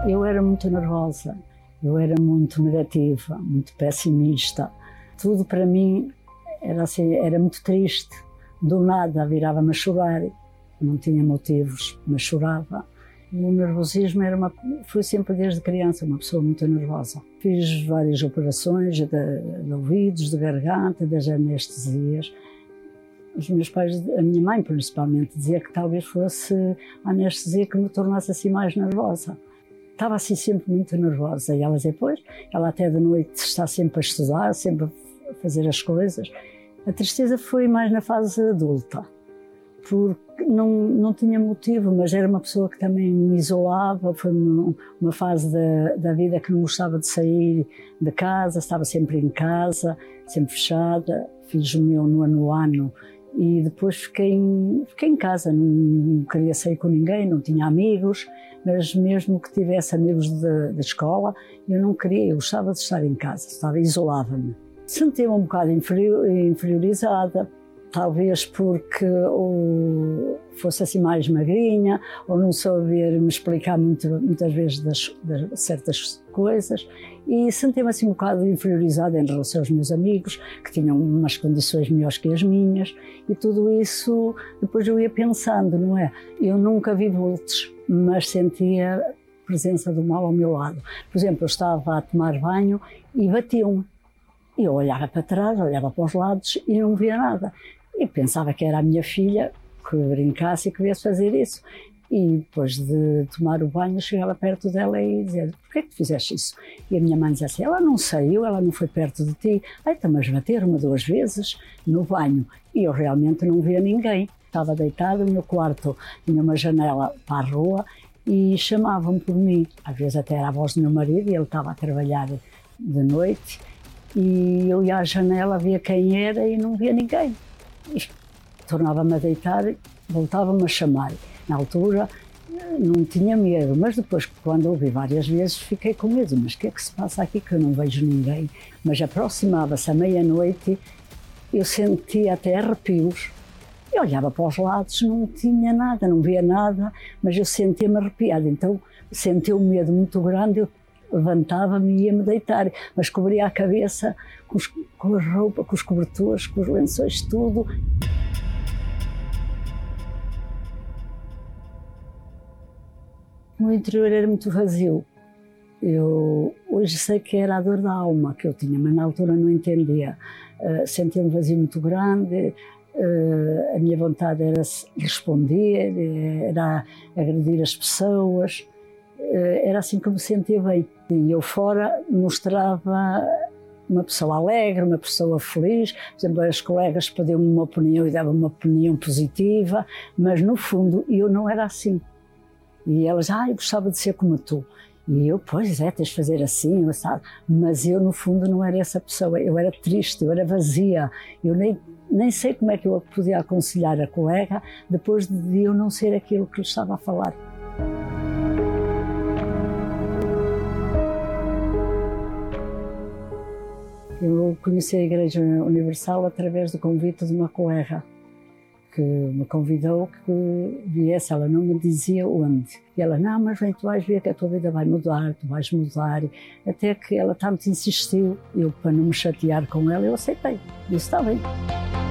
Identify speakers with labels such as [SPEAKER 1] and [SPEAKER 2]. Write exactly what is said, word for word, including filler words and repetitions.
[SPEAKER 1] Eu era muito nervosa, eu era muito negativa, muito pessimista. Tudo para mim era assim, era muito triste. Do nada virava-me a chorar, não tinha motivos, mas chorava. O nervosismo era uma, foi sempre desde criança uma pessoa muito nervosa. Fiz várias operações de, de ouvidos, de garganta, das anestesias. Os meus pais, a minha mãe principalmente, dizia que talvez fosse a anestesia que me tornasse assim mais nervosa. Estava assim sempre muito nervosa e ela dizia, pois, ela até de noite está sempre a estudar, sempre a fazer as coisas. A tristeza foi mais na fase adulta, porque não, não tinha motivo, mas era uma pessoa que também me isolava, foi uma fase da, da vida que não gostava de sair de casa, estava sempre em casa, sempre fechada. Fiz o meu nono ano e depois fiquei em, fiquei em casa, não, não queria sair com ninguém, não tinha amigos, mas mesmo que tivesse amigos da escola, eu não queria, eu gostava de estar em casa, estava, isolava-me. Sentia-me um bocado inferior, inferiorizada, talvez porque ou fosse assim mais magrinha, ou não saber me explicar muito, muitas vezes das, das certas coisas, e sentia-me assim um bocado inferiorizada em relação aos meus amigos, que tinham umas condições melhores que as minhas, e tudo isso, depois eu ia pensando, não é? Eu nunca vi vultos, mas sentia a presença do mal ao meu lado. Por exemplo, eu estava a tomar banho e batiam-me. E eu olhava para trás, olhava para os lados e não via nada. E pensava que era a minha filha que brincasse e que viesse fazer isso. E depois de tomar o banho, chegava perto dela e dizia, por que é que fizeste isso? E a minha mãe dizia assim, ela não saiu, ela não foi perto de ti. Ai, então, mas bateram-me duas vezes no banho. E eu realmente não via ninguém. Estava deitada no meu quarto, tinha uma janela para a rua e chamavam por mim. Às vezes até era a voz do meu marido e ele estava a trabalhar de noite. E eu ia à janela, via quem era e não via ninguém. Tornava-me a deitar, voltava-me a chamar. Na altura não tinha medo, mas depois, quando ouvi várias vezes, fiquei com medo. Mas o que é que se passa aqui que eu não vejo ninguém? Mas aproximava-se à meia-noite, eu sentia até arrepios. Eu olhava para os lados, não tinha nada, não via nada, mas eu sentia-me arrepiada. Então senti um medo muito grande. Eu levantava-me e ia-me deitar, mas cobria a cabeça com, os, com a roupa, com os cobertores, com os lençóis, tudo. O meu interior era muito vazio. Eu hoje sei que era a dor da alma que eu tinha, mas na altura não entendia. Uh, sentia um vazio muito grande, uh, a minha vontade era responder, era agredir as pessoas. Era assim que eu me sentia bem. E eu fora mostrava uma pessoa alegre, uma pessoa feliz. Por exemplo, as colegas pediam-me uma opinião e davam uma opinião positiva, mas no fundo eu não era assim. E elas, ah, eu gostava de ser como tu. E eu, pois é, tens de fazer assim, sabe? Mas eu no fundo não era essa pessoa. Eu era triste, eu era vazia. Eu nem, nem sei como é que eu podia aconselhar a colega depois de eu não ser aquilo que lhe estava a falar. Eu conheci a Igreja Universal através do convite de uma colega que me convidou que viesse, ela não me dizia onde. E ela, não, mas vem, tu vais ver que a tua vida vai mudar, tu vais mudar. Até que ela tanto insistiu, eu para não me chatear com ela, eu aceitei. Disse, está bem.